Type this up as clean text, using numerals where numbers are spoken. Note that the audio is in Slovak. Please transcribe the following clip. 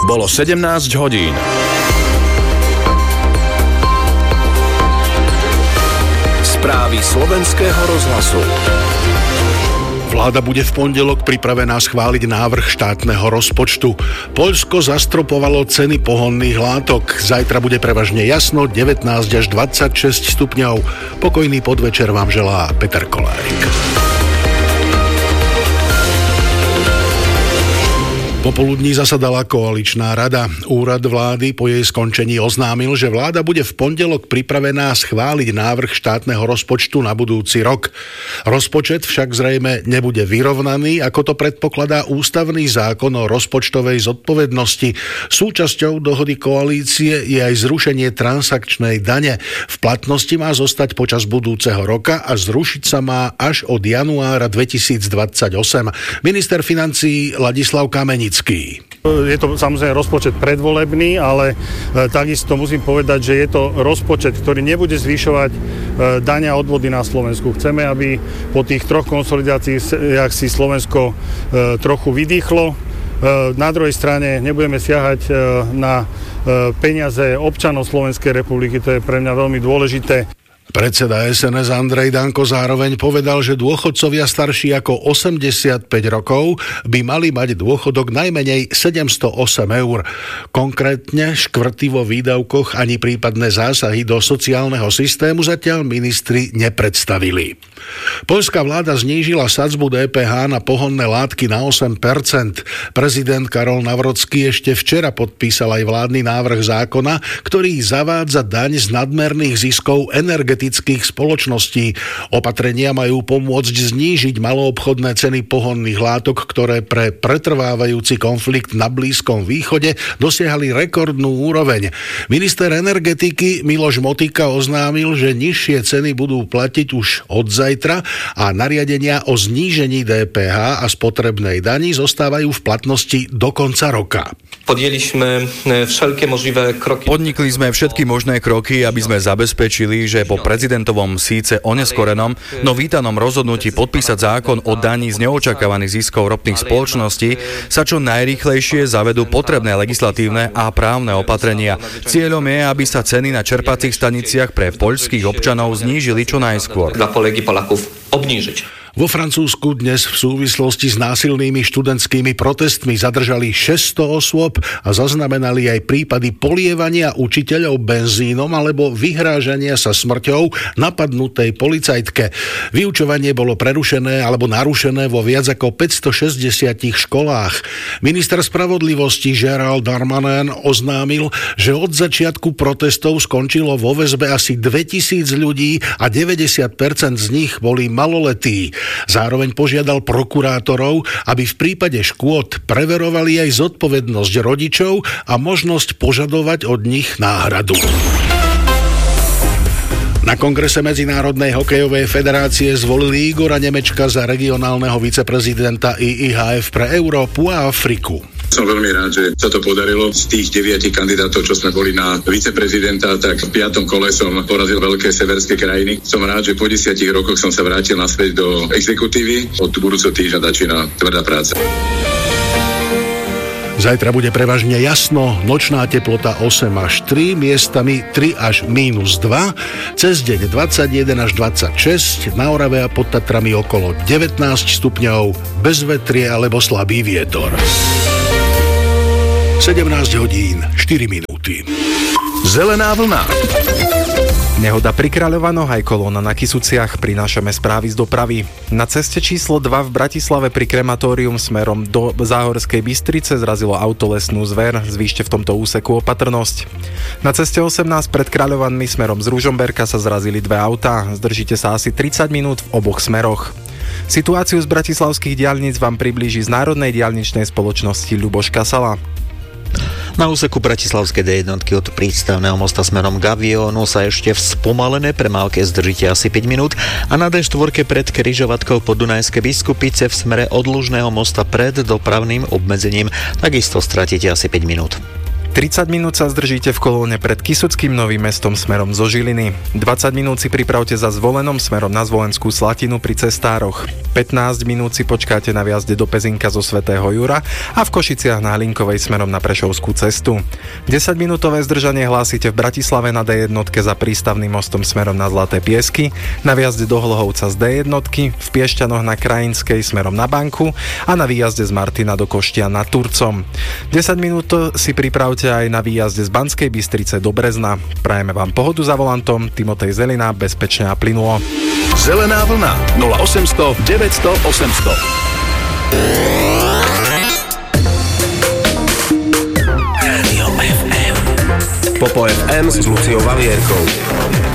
Bolo 17 hodín. Správy Slovenského rozhlasu. Vláda bude v pondelok pripravená schváliť návrh štátneho rozpočtu. Poľsko zastropovalo ceny pohonných látok. Zajtra bude prevažne jasno, 19 až 26 stupňov. Pokojný podvečer vám želá Peter Kolárik. Popoludní zasadala koaličná rada. Úrad vlády po jej skončení oznámil, že vláda bude v pondelok pripravená schváliť návrh štátneho rozpočtu na budúci rok. Rozpočet však zrejme nebude vyrovnaný, ako to predpokladá ústavný zákon o rozpočtovej zodpovednosti. Súčasťou dohody koalície je aj zrušenie transakčnej dane. V platnosti má zostať počas budúceho roka a zrušiť sa má až od januára 2028. Minister financií Ladislav Kamenický. Je to samozrejme rozpočet predvolebný, ale takisto musím povedať, že je to rozpočet, ktorý nebude zvyšovať dane a odvody na Slovensku. Chceme, aby po tých troch konsolidáciách si Slovensko trochu vydýchlo. Na druhej strane nebudeme siahať na peniaze občanov Slovenskej republiky, to je pre mňa veľmi dôležité. Predseda SNS Andrej Danko zároveň povedal, že dôchodcovia starší ako 85 rokov by mali mať dôchodok najmenej 708 eur. Konkrétne škvrty vo výdavkoch ani prípadné zásahy do sociálneho systému zatiaľ ministri nepredstavili. Poľská vláda znížila sadzbu DPH na pohonné látky na 8%. Prezident Karol Nawrocki ešte včera podpísal aj vládny návrh zákona, ktorý zavádza daň z nadmerných ziskov energetických spoločností. Opatrenia majú pomôcť znížiť maloobchodné ceny pohonných látok, ktoré pre pretrvávajúci konflikt na Blízkom východe dosiahli rekordnú úroveň. Minister energetiky Miloš Motika oznámil, že nižšie ceny budú platiť už od zajtra a nariadenia o znížení DPH a spotrebnej dani zostávajú v platnosti do konca roka. Podnikli sme všetky možné kroky, aby sme zabezpečili, že po prezidentovom síce oneskorenom, no vítanom rozhodnutí podpísať zákon o daní z neočakávaných ziskov ropných spoločností sa čo najrýchlejšie zavedú potrebné legislatívne a právne opatrenia. Cieľom je, aby sa ceny na čerpacích staniciach pre poľských občanov znížili čo najskôr. Vo Francúzsku dnes v súvislosti s násilnými študentskými protestmi zadržali 600 osôb a zaznamenali aj prípady polievania učiteľov benzínom alebo vyhrážania sa smrťou napadnutej policajtke. Vyučovanie bolo prerušené alebo narušené vo viac ako 560 školách. Minister spravodlivosti Gérald Darmanin oznámil, že od začiatku protestov skončilo vo väzbe asi 2000 ľudí a 90% z nich boli maloletí. Zároveň požiadal prokurátorov, aby v prípade škôd preverovali aj zodpovednosť rodičov a možnosť požadovať od nich náhradu. Na kongrese Medzinárodnej hokejovej federácie zvolili Igora Nemečka za regionálneho viceprezidenta IIHF pre Európu a Afriku. Som veľmi rád, že sa to podarilo. Z tých 9 kandidátov, čo sme boli na viceprezidenta, tak v 5. kole som porazil veľké severské krajiny. Som rád, že po 10 rokoch som sa vrátil naspäť do exekutívy. Od budúceho týždňa začína tvrdá práca. Zajtra bude prevažne jasno, nočná teplota 8 až 3, miestami 3 až -2, cez deň 21 až 26, na Orave a pod Tatrami okolo 19 stupňov, bez vetrie alebo slabý vietor. 17 hodín, 4 minúty. Zelená vlna. Nehoda pri Kráľovanoch aj kolóna na Kysuciach. Prinášame správy z dopravy. Na ceste číslo 2 v Bratislave pri krematórium smerom do Záhorskej Bystrice zrazilo auto lesnú zver. Zvýšte v tomto úseku opatrnosť. Na ceste 18 pred Kráľovanmi smerom z Ružomberka sa zrazili dve autá. Zdržíte sa asi 30 minút v oboch smeroch. Situáciu z bratislavských diaľnic vám priblíži z Národnej diaľničnej spoločnosti Ľuboš Kasala. Na úseku bratislavskej D1 od prístavného mosta smerom k Aviónu sa ešte v spomalené premávke zdržíte asi 5 minút a na D4 pred križovatkou po Dunajskej Biskupice v smere od Lužného mosta pred dopravným obmedzením takisto stratíte asi 5 minút. 30 minút sa zdržíte v kolóne pred Kysuckým Novým Mestom smerom zo Žiliny. 20 minút si pripravte za Zvolenom smerom na Zvolenskú Slatinu pri cestároch. 15 minút si počkáte na viazde do Pezinka zo Svätého Jura a v Košiciach na Hlinkovej smerom na Prešovskú cestu. 10-minútové zdržanie hlásite v Bratislave na D1 za Prístavným mostom smerom na Zlaté Piesky, na viazde do Hlohovca z D1, v Piešťanoch na Krajinskej smerom na Banku a na výjazde z Martina do Koštia nad Turcom. 10 minút si pripravte aj na výjazde z Banskej Bystrice do Brezna. Prajeme vám pohodu za volantom, Timotej Zelina, bezpečne a plynulo. Zelená vlna 0800 900 800. Rádio FM. Popo FM s Luciou Valierkou.